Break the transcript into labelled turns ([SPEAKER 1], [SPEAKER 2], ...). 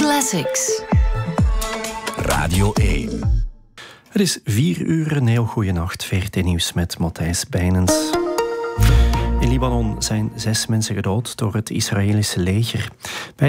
[SPEAKER 1] Classics.
[SPEAKER 2] Radio 1.
[SPEAKER 3] Het is 4 uur, een heel goede nacht. VRT Nieuws met Matthijs Bijnens. In Libanon zijn 6 mensen gedood door het Israëlische leger. Bij